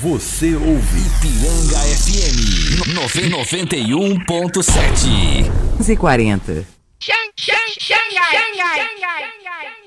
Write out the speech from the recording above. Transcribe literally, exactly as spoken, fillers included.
Você ouve Ipiranga F M noventa e um ponto sete. onze e quarenta. Xangai.